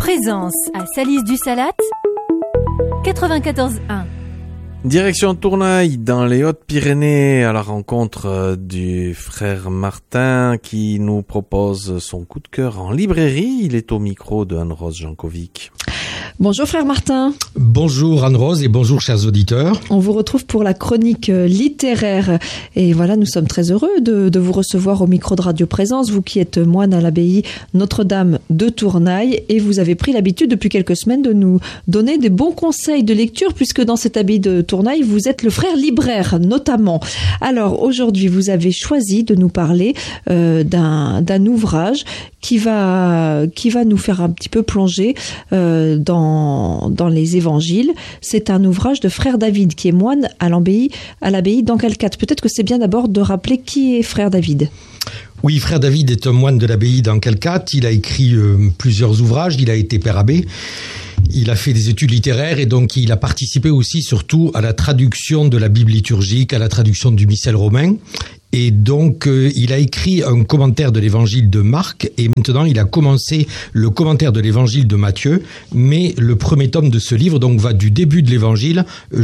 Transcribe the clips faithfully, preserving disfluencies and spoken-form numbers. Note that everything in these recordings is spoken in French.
Présence à Salis-du-Salat, quatre-vingt-quatorze un. Direction Tournaille, dans les Hautes-Pyrénées, à la rencontre du frère Martin qui nous propose son coup de cœur en librairie. Il est au micro de Anne-Rose Jankovic. Bonjour frère Martin. Bonjour Anne-Rose et bonjour chers auditeurs. On vous retrouve pour la chronique littéraire. Et voilà, nous sommes très heureux de, de vous recevoir au micro de Radio Présence, vous qui êtes moine à l'abbaye Notre-Dame de Tournaille. Et vous avez pris l'habitude depuis quelques semaines de nous donner des bons conseils de lecture, puisque dans cette abbaye de Tournaille, vous êtes le frère libraire notamment. Alors aujourd'hui, vous avez choisi de nous parler euh, d'un, d'un ouvrage qui va, qui va nous faire un petit peu plonger euh, dans, dans les évangiles. C'est un ouvrage de frère David, qui est moine à l'abbaye, à l'abbaye d'Ancalcat. Peut-être que c'est bien d'abord de rappeler qui est frère David. Oui, frère David est un moine de l'abbaye d'Ancalcat. Il a écrit euh, plusieurs ouvrages. Il a été père abbé. Il a fait des études littéraires et donc il a participé aussi surtout à la traduction de la Bible liturgique, à la traduction du missel romain. Et donc, euh, il a écrit un commentaire de l'évangile de Marc et maintenant il a commencé le commentaire de l'évangile de Matthieu. Mais le premier tome de ce livre donc va du début de l'évangile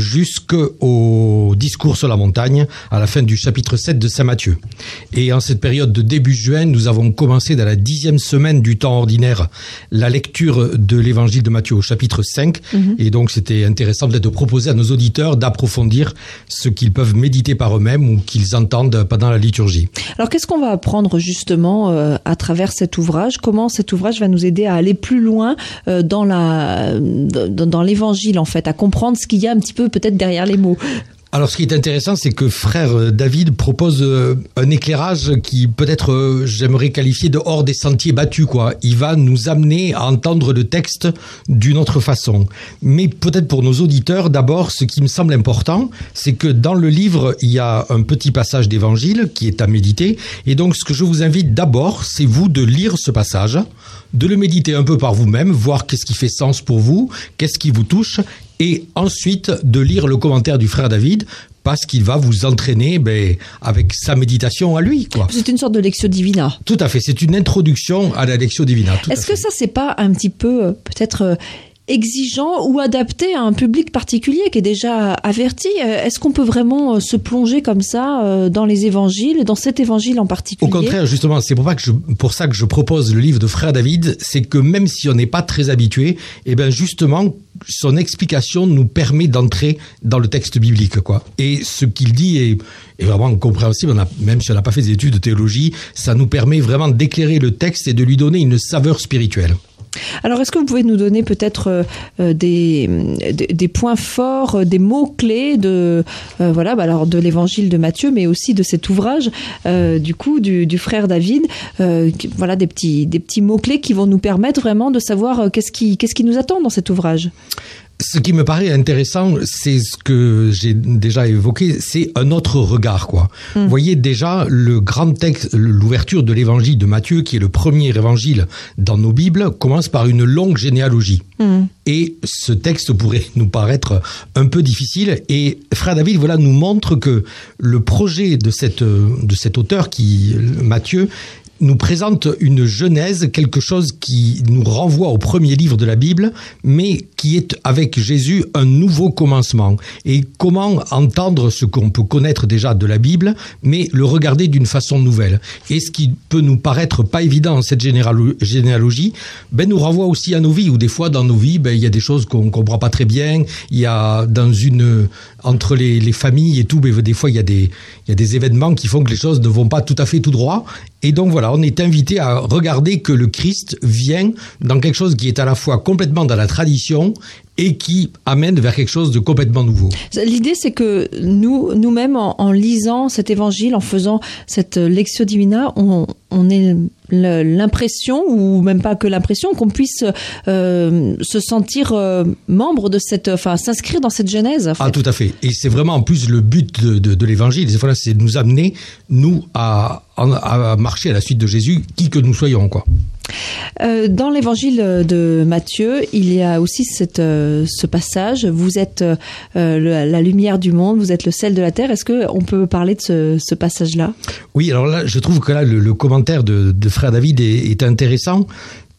jusqu'au discours sur la montagne à la fin du chapitre sept de Saint Matthieu. Et en cette période de début juin, nous avons commencé dans la dixième semaine du temps ordinaire la lecture de l'évangile de Matthieu au chapitre cinq. Mmh. Et donc, c'était intéressant peut-être de proposer à nos auditeurs d'approfondir ce qu'ils peuvent méditer par eux-mêmes ou qu'ils entendent pendant la liturgie. Alors qu'est-ce qu'on va apprendre justement euh, à travers cet ouvrage ? Comment cet ouvrage va nous aider à aller plus loin euh, dans la dans, dans l'évangile en fait, à comprendre ce qu'il y a un petit peu peut-être derrière les mots ? Alors, ce qui est intéressant, c'est que frère David propose un éclairage qui peut-être, j'aimerais qualifier de hors des sentiers battus, quoi. Il va nous amener à entendre le texte d'une autre façon. Mais peut-être pour nos auditeurs, d'abord, ce qui me semble important, c'est que dans le livre, il y a un petit passage d'évangile qui est à méditer. Et donc, ce que je vous invite d'abord, c'est vous de lire ce passage, de le méditer un peu par vous-même, voir qu'est-ce qui fait sens pour vous, qu'est-ce qui vous touche, et ensuite de lire le commentaire du frère David, parce qu'il va vous entraîner ben, avec sa méditation à lui, quoi. C'est une sorte de Lectio Divina. Tout à fait, c'est une introduction à la Lectio Divina. Tout Est-ce que ça, c'est pas un petit peu, peut-être... exigeant ou adapté à un public particulier qui est déjà averti? Est-ce qu'on peut vraiment se plonger comme ça dans les évangiles, dans cet évangile en particulier? Au contraire, justement, c'est pour ça que je, pour ça que je propose le livre de frère David, c'est que même si on n'est pas très habitué, eh ben justement, son explication nous permet d'entrer dans le texte biblique, quoi. Et ce qu'il dit est, est vraiment compréhensible, on a, même si on n'a pas fait des études de théologie, ça nous permet vraiment d'éclairer le texte et de lui donner une saveur spirituelle. Alors, est-ce que vous pouvez nous donner peut-être euh, des, des, des points forts, euh, des mots-clés de, euh, voilà, bah alors de l'évangile de Matthieu, mais aussi de cet ouvrage, euh, du coup, du, du frère David, euh, qui, voilà, des petits, des petits mots-clés qui vont nous permettre vraiment de savoir euh, qu'est-ce qui, qu'est-ce qui nous attend dans cet ouvrage? Ce qui me paraît intéressant, c'est ce que j'ai déjà évoqué, c'est un autre regard, quoi. Mmh. Vous voyez déjà le grand texte, l'ouverture de l'évangile de Matthieu, qui est le premier évangile dans nos Bibles, commence par une longue généalogie. Mmh. Et ce texte pourrait nous paraître un peu difficile. Et frère David, voilà, nous montre que le projet de cette, de cet auteur, qui, Matthieu, nous présente une genèse, quelque chose qui nous renvoie au premier livre de la Bible, mais qui est avec Jésus un nouveau commencement. Et comment entendre ce qu'on peut connaître déjà de la Bible, mais le regarder d'une façon nouvelle. Et ce qui peut nous paraître pas évident dans cette généalogie, ben nous renvoie aussi à nos vies, où des fois dans nos vies, ben il y a des choses qu'on comprend pas très bien. Il y a dans une entre les, les familles et tout, ben des fois il y a des il y a des événements qui font que les choses ne vont pas tout à fait tout droit. Et donc voilà, on est invité à regarder que le Christ vient dans quelque chose qui est à la fois complètement dans la tradition et qui amène vers quelque chose de complètement nouveau. L'idée, c'est que nous, nous-mêmes, en, en lisant cet évangile, en faisant cette Lectio Divina, on, on ait l'impression, ou même pas que l'impression, qu'on puisse euh, se sentir euh, membre de cette, enfin, s'inscrire dans cette genèse. En fait. Ah, tout à fait. Et c'est vraiment en plus le but de, de, de l'évangile, c'est de nous amener, nous, à, à marcher à la suite de Jésus, qui que nous soyons, quoi. Euh, dans l'évangile de Matthieu, il y a aussi cette, euh, ce passage. Vous êtes euh, le, la lumière du monde, vous êtes le sel de la terre. Est-ce qu'on peut parler de ce, ce passage-là ? Oui, alors là, je trouve que là, le, le commentaire de, de frère David est, est intéressant.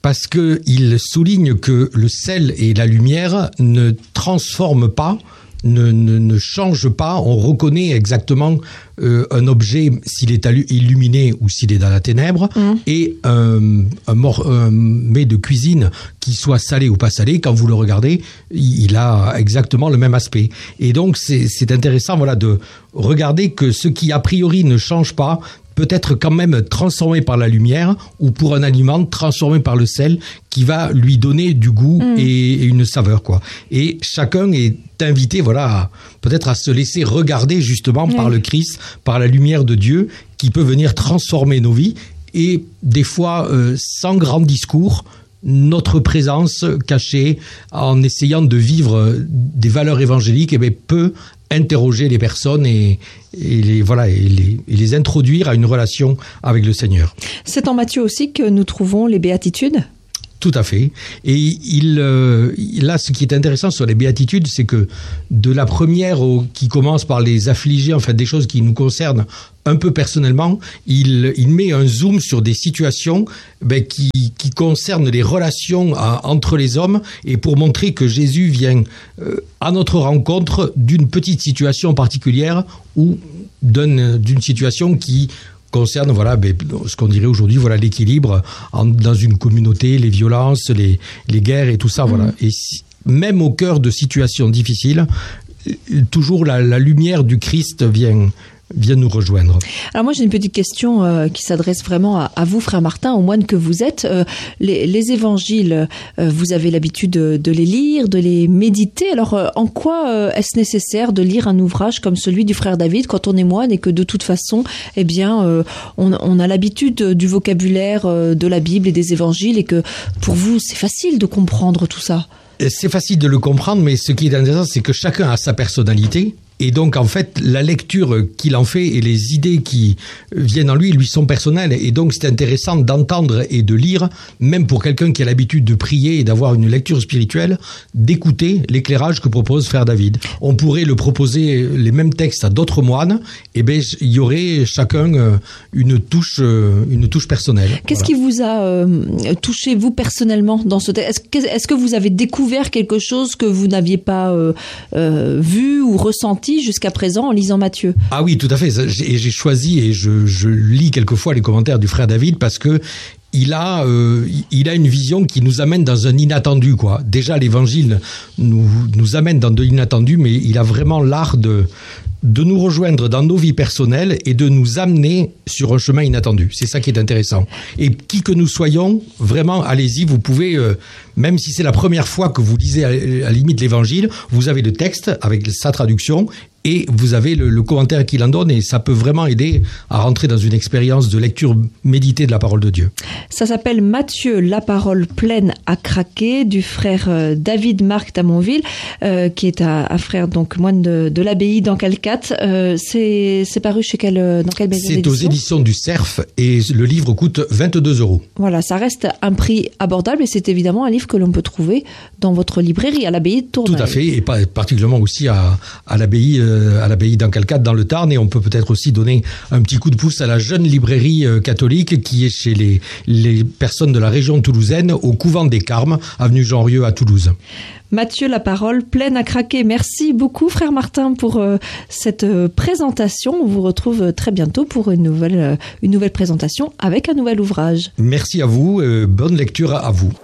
parce que il souligne que le sel et la lumière ne transforment pas, ne, ne, ne changent pas. On reconnaît exactement euh, un objet s'il est illuminé ou s'il est dans la ténèbre, mmh. et un, un, mor- un mets de cuisine qui soit salé ou pas salé, quand vous le regardez, il a exactement le même aspect. Et donc c'est, c'est intéressant, voilà, de regarder que ce qui a priori ne change pas peut être quand même transformé par la lumière, ou pour un aliment transformé par le sel qui va lui donner du goût mmh. et, et une saveur, quoi. Et chacun est invité, voilà, à, peut-être à se laisser regarder justement mmh. par le Christ, par la lumière de Dieu qui peut venir transformer nos vies, et des fois euh, sans grand discours, notre présence cachée en essayant de vivre des valeurs évangéliques, eh bien, peut interroger les personnes et, et, les, voilà, et, les, et les introduire à une relation avec le Seigneur. C'est en Matthieu aussi que nous trouvons les béatitudes ? Tout à fait. Et il, euh, là, ce qui est intéressant sur les béatitudes, c'est que de la première au, qui commence par les affligés, enfin des choses qui nous concernent un peu personnellement, il, il met un zoom sur des situations ben, qui, qui concernent les relations à, entre les hommes, et pour montrer que Jésus vient euh, à notre rencontre d'une petite situation particulière ou d'une, d'une situation qui concerne, voilà, ben, ce qu'on dirait aujourd'hui, voilà, l'équilibre en, dans une communauté, les violences, les, les guerres et tout ça, mmh. voilà. Et si, même au cœur de situations difficiles, toujours la, la lumière du Christ vient, vient nous rejoindre. Alors moi j'ai une petite question euh, qui s'adresse vraiment à, à vous, frère Martin, au moine que vous êtes. Euh, les, les évangiles, euh, vous avez l'habitude de, de les lire, de les méditer. Alors euh, en quoi euh, est-ce nécessaire de lire un ouvrage comme celui du frère David quand on est moine et que de toute façon, eh bien, euh, on, on a l'habitude du vocabulaire euh, de la Bible et des évangiles, et que pour vous c'est facile de comprendre tout ça? C'est facile de le comprendre, mais ce qui est intéressant, c'est que chacun a sa personnalité. Et donc, en fait, la lecture qu'il en fait et les idées qui viennent en lui, lui sont personnelles. Et donc, c'est intéressant d'entendre et de lire, même pour quelqu'un qui a l'habitude de prier et d'avoir une lecture spirituelle, d'écouter l'éclairage que propose frère David. On pourrait le proposer, les mêmes textes, à d'autres moines. Et bien, il y aurait chacun une touche, une touche personnelle. Qu'est-ce voilà. qui vous a euh, touché, vous, personnellement, dans ce texte? Est-ce, est-ce que vous avez découvert quelque chose que vous n'aviez pas euh, euh, vu ou ressenti jusqu'à présent en lisant Matthieu? Ah oui, tout à fait. J'ai, j'ai choisi et je, je lis quelquefois les commentaires du frère David parce que il a, euh, il a une vision qui nous amène dans un inattendu, quoi. Déjà, l'évangile nous, nous amène dans de l'inattendu, mais il a vraiment l'art de, de nous rejoindre dans nos vies personnelles et de nous amener sur un chemin inattendu. C'est ça qui est intéressant. Et qui que nous soyons, vraiment, allez-y, vous pouvez, euh, même si c'est la première fois que vous lisez à, à la limite l'évangile, vous avez le texte avec sa traduction et vous avez le, le commentaire qu'il en donne, et ça peut vraiment aider à rentrer dans une expérience de lecture méditée de la parole de Dieu. Ça s'appelle Matthieu, la parole pleine à craquer, du frère euh, David Marc d'Amonville, euh, qui est un, un frère donc moine de, de l'abbaye d'Ancalcat. Euh, c'est, c'est paru chez quelle, dans quelle maison d'édition? C'est aux éditions du Cerf, et le livre coûte vingt-deux euros. Voilà, ça reste un prix abordable, et c'est évidemment un livre que l'on peut trouver dans votre librairie à l'abbaye de Tournai. Tout à fait, et pas, particulièrement aussi à, à l'abbaye euh, à l'abbaye d'Ancalcat dans le Tarn, et on peut peut-être aussi donner un petit coup de pouce à la jeune librairie catholique qui est chez les, les personnes de la région toulousaine, au couvent des Carmes, avenue Jean-Rieux à Toulouse. Matthieu, la parole pleine à craquer. Merci beaucoup, frère Martin, pour euh, cette euh, présentation. On vous retrouve très bientôt pour une nouvelle, euh, une nouvelle présentation avec un nouvel ouvrage. Merci à vous, euh, bonne lecture à vous.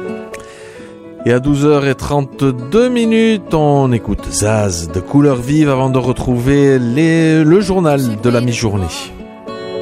Et à douze heures trente-deux minutes, on écoute Zaz de Couleurs Vives avant de retrouver les, le journal de la mi-journée.